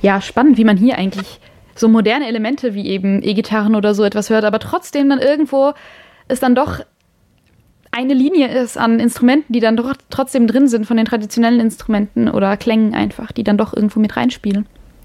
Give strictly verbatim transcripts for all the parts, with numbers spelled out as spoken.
ja, spannend, wie man hier eigentlich so moderne Elemente wie eben E-Gitarren oder so etwas hört, aber trotzdem dann irgendwo es dann doch eine Linie ist an Instrumenten, die dann doch trotzdem drin sind von den traditionellen Instrumenten oder Klängen einfach, die dann doch irgendwo mit reinspielen.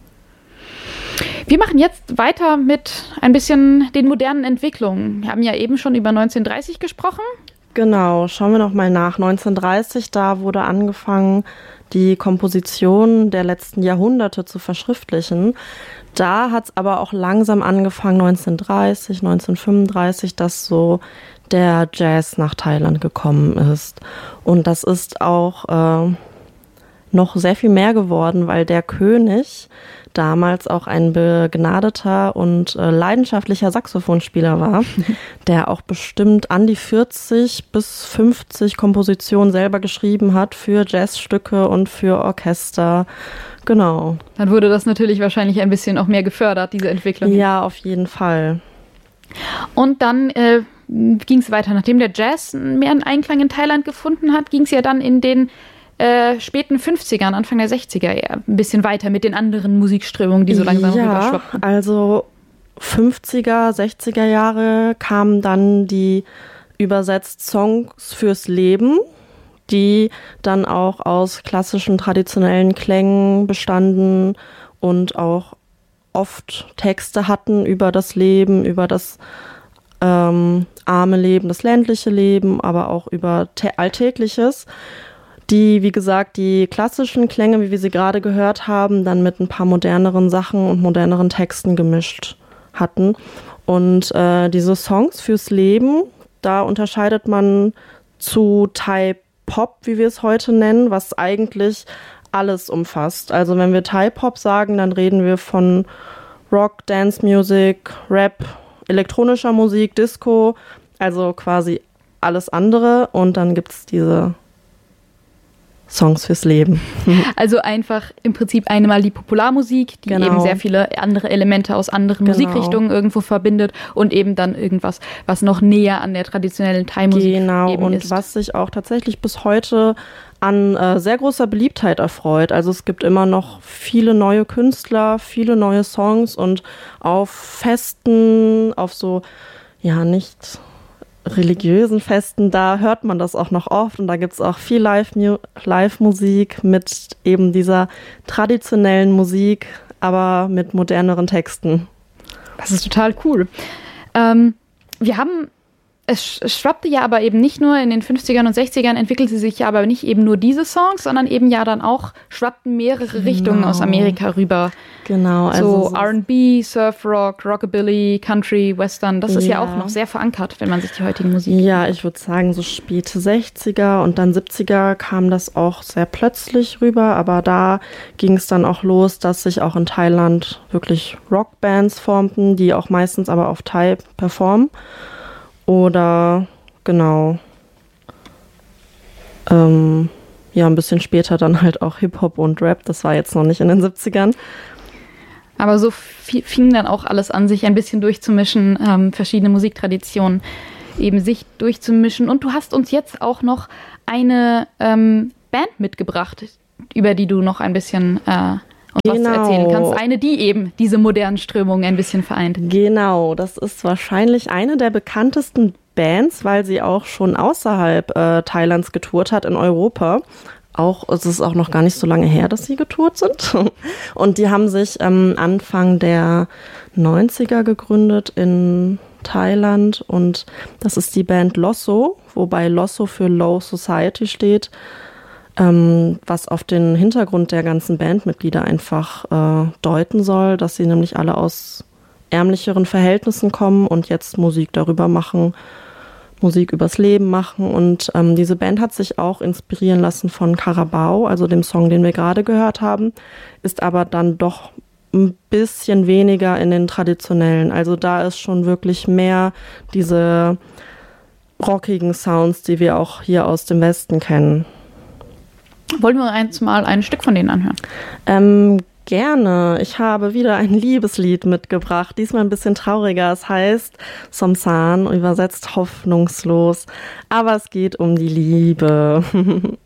Wir machen jetzt weiter mit ein bisschen den modernen Entwicklungen. Wir haben ja eben schon über neunzehnhundertdreißig gesprochen. Genau, schauen wir noch mal nach. neunzehnhundertdreißig, da wurde angefangen, die Komposition der letzten Jahrhunderte zu verschriftlichen. Da hat es aber auch langsam angefangen, neunzehnhundertdreißig, neunzehnhundertfünfunddreißig, dass so der Jazz nach Thailand gekommen ist. Und das ist auch äh, noch sehr viel mehr geworden, weil der König damals auch ein begnadeter und äh, leidenschaftlicher Saxophonspieler war, der auch bestimmt an die vierzig bis fünfzig Kompositionen selber geschrieben hat für Jazzstücke und für Orchester. Genau. Dann wurde das natürlich wahrscheinlich ein bisschen auch mehr gefördert, diese Entwicklung. Ja, auf jeden Fall. Und dann äh, ging es weiter. Nachdem der Jazz mehr einen Einklang in Thailand gefunden hat, ging es ja dann in den Äh, späten fünfzigern, Anfang der sechziger eher ein bisschen weiter mit den anderen Musikströmungen, die so langsam ja, rüberschwappen. Also fünfziger, sechziger Jahre kamen dann die übersetzt Songs fürs Leben, die dann auch aus klassischen traditionellen Klängen bestanden und auch oft Texte hatten über das Leben, über das ähm, arme Leben, das ländliche Leben, aber auch über Alltägliches, die, wie gesagt, die klassischen Klänge, wie wir sie gerade gehört haben, dann mit ein paar moderneren Sachen und moderneren Texten gemischt hatten. Und äh, diese Songs fürs Leben, da unterscheidet man zu Thai Pop, wie wir es heute nennen, was eigentlich alles umfasst. Also wenn wir Thai Pop sagen, dann reden wir von Rock, Dance Music, Rap, elektronischer Musik, Disco, also quasi alles andere. Und dann gibt es diese Songs fürs Leben. Also einfach im Prinzip einmal die Popularmusik, die genau. eben sehr viele andere Elemente aus anderen genau. Musikrichtungen irgendwo verbindet und eben dann irgendwas, was noch näher an der traditionellen Thai-Musik genau. eben und ist. Was sich auch tatsächlich bis heute an äh, sehr großer Beliebtheit erfreut. Also es gibt immer noch viele neue Künstler, viele neue Songs und auf Festen, auf so, ja, nicht religiösen Festen, da hört man das auch noch oft und da gibt es auch viel Live-Mu- Live-Musik mit eben dieser traditionellen Musik, aber mit moderneren Texten. Das ist total cool. Ähm, wir haben, es, es schwappte ja aber eben nicht nur in den fünfzigern und sechzigern, entwickelte sich ja aber nicht eben nur diese Songs, sondern eben ja dann auch schwappten mehrere genau. Richtungen aus Amerika rüber. Genau. Also so R and B, Surfrock, Rockabilly, Country, Western, das ist ja. ja auch noch sehr verankert, wenn man sich die heutige Musik Ja, ich würde sagen, so späte sechziger und dann siebziger kam das auch sehr plötzlich rüber, aber da ging es dann auch los, dass sich auch in Thailand wirklich Rockbands formten, die auch meistens aber auf Thai performen. Oder, genau, ähm, ja, ein bisschen später dann halt auch Hip-Hop und Rap, das war jetzt noch nicht in den siebzigern. Aber so f- fing dann auch alles an, sich ein bisschen durchzumischen, ähm, verschiedene Musiktraditionen eben sich durchzumischen. Und du hast uns jetzt auch noch eine ähm, Band mitgebracht, über die du noch ein bisschen äh, uns genau. was erzählen kannst. Eine, die eben diese modernen Strömungen ein bisschen vereint. Genau, das ist wahrscheinlich eine der bekanntesten Bands, weil sie auch schon außerhalb äh, Thailands getourt hat in Europa. Auch, es ist auch noch gar nicht so lange her, dass sie getourt sind. Und die haben sich ähm, Anfang der neunziger gegründet in Thailand. Und das ist die Band Losso, wobei Losso für Low Society steht, ähm, was auf den Hintergrund der ganzen Bandmitglieder einfach äh, deuten soll, dass sie nämlich alle aus ärmlicheren Verhältnissen kommen und jetzt Musik darüber machen, Musik übers Leben machen. Und ähm, diese Band hat sich auch inspirieren lassen von Carabao, also dem Song, den wir gerade gehört haben, ist aber dann doch ein bisschen weniger in den traditionellen. Also da ist schon wirklich mehr diese rockigen Sounds, die wir auch hier aus dem Westen kennen. Wollen wir eins mal ein Stück von denen anhören? Ähm, Gerne. Ich habe wieder ein Liebeslied mitgebracht, diesmal ein bisschen trauriger. Es heißt Somsan, übersetzt hoffnungslos, aber es geht um die Liebe.